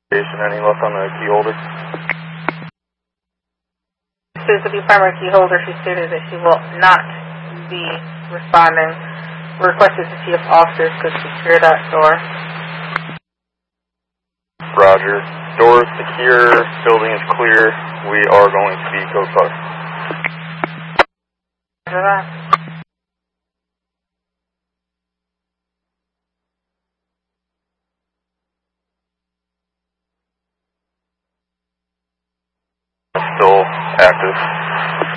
Any luck on the key holder? She's the primary key holder. She stated that she will not be responding. Requested to see if officers could secure that door. Roger. Door is secure. Building is clear. We are going to be code 5. Roger that. Still active.